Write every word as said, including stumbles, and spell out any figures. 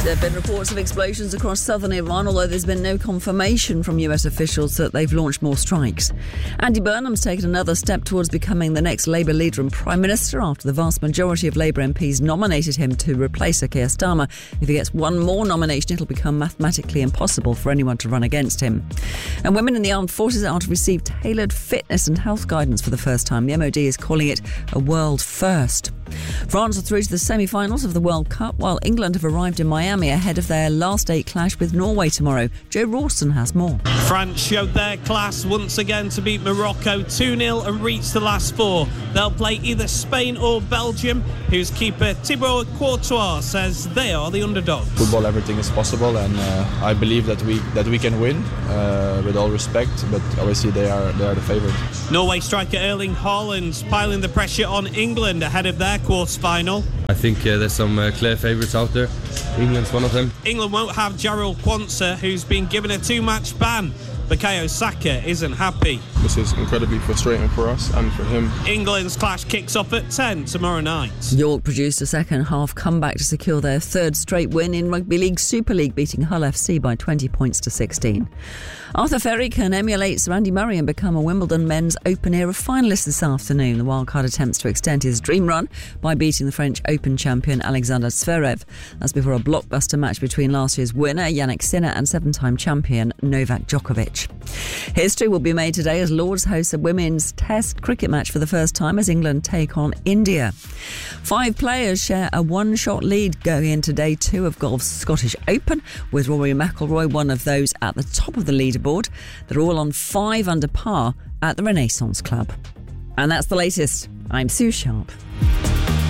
There have been reports of explosions across southern Iran, although there's been no confirmation from U S officials that they've launched more strikes. Andy Burnham's taken another step towards becoming the next Labour leader and Prime Minister after the vast majority of Labour M Ps nominated him to replace Sir Keir Starmer. If he gets one more nomination, it'll become mathematically impossible for anyone to run against him. And women in the armed forces are to receive tailored fitness and health guidance for the first time. The M O D is calling it a world first. France are through to the semi-finals of the World Cup, while England have arrived in Miami ahead of their last eight clash with Norway tomorrow. Joe Rawson has more. France showed their class once again to beat Morocco two nil and reach the last four. They'll play either Spain or Belgium, whose keeper Thibaut Courtois says they are the underdogs. Football, everything is possible, and uh, I believe that we that we can win, uh, with all respect, but obviously they are they are the favourite. Norway striker Erling Haaland piling the pressure on England ahead of their quarter final. I think uh, there's some uh, clear favourites out there. England's one of them. England won't have Jarrell Quansah, who's been given a two-match ban. Bukayo Saka isn't happy. This is incredibly frustrating for us and for him. England's clash kicks off at ten tomorrow night. York produced a second-half comeback to secure their third straight win in Rugby League Super League, beating Hull F C by twenty points to sixteen. Arthur Ferry can emulate Sir Andy Murray and become a Wimbledon men's open-era finalist this afternoon. The wildcard attempts to extend his dream run by beating the French Open champion Alexander Zverev. That's before a blockbuster match between last year's winner Yannick Sinner and seven-time champion Novak Djokovic. History will be made today as Lords hosts a women's test cricket match for the first time as England take on India. Five players share a one-shot lead going into day two of golf's Scottish Open, with Rory McIlroy one of those at the top of the leaderboard. They're all on five under par at the Renaissance Club. And that's the latest. I'm Sue Sharp.